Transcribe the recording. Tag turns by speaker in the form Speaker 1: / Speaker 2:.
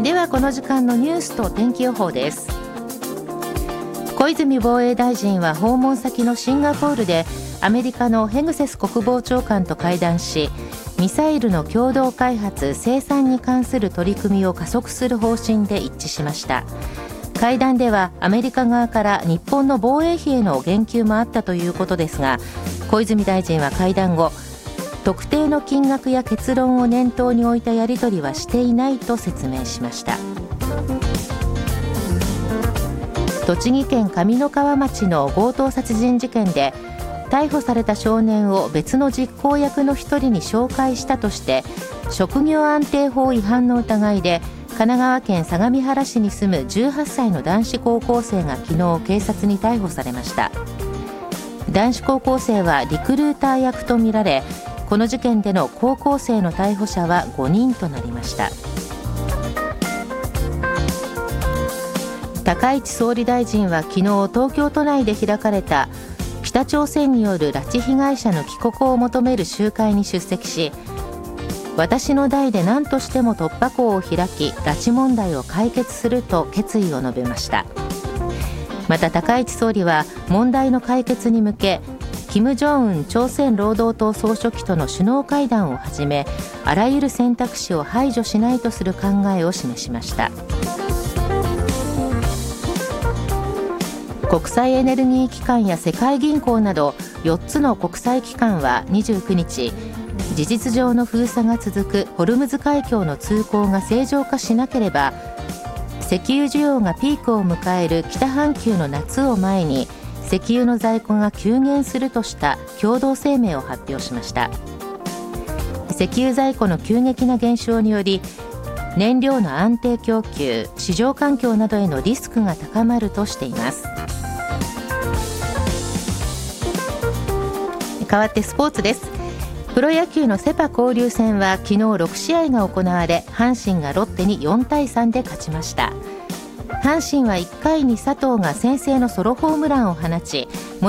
Speaker 1: ではこの時間のニュースと天気予報です。小泉防衛大臣は訪問先のシンガポールでアメリカのヘグセス国防長官と会談し、ミサイルの共同開発・生産に関する取り組みを加速する方針で一致しました。会談ではアメリカ側から日本の防衛費への言及もあったということですが、小泉大臣は会談後、特定の金額や結論を念頭に置いたやり取りはしていないと説明しました。栃木県上三川町の強盗殺人事件で逮捕された少年を別の実行役の一人に紹介したとして職業安定法違反の疑いで神奈川県相模原市に住む18歳の男子高校生が昨日警察に逮捕されました。男子高校生はリクルーター役とみられ、この事件での高校生の逮捕者は5人となりました。高市総理大臣は昨日東京都内で開かれた北朝鮮による拉致被害者の帰国を求める集会に出席し、私の代で何としても突破口を開き拉致問題を解決すると決意を述べました。また高市総理は問題の解決に向け金正恩朝鮮労働党総書記との首脳会談をはじめ、あらゆる選択肢を排除しないとする考えを示しました。国際エネルギー機関や世界銀行など4つの国際機関は29日、事実上の封鎖が続くホルムズ海峡の通行が正常化しなければ、石油需要がピークを迎える北半球の夏を前に石油の在庫が急減するとした共同声明を発表しました。石油在庫の急激な減少により燃料の安定供給、市場環境などへのリスクが高まるとしています。変わってスポーツです。プロ野球のセパ交流戦は昨日6試合が行われ、阪神がロッテに4対3で勝ちました。阪神は1回に佐藤が先制のソロホームランを放ち、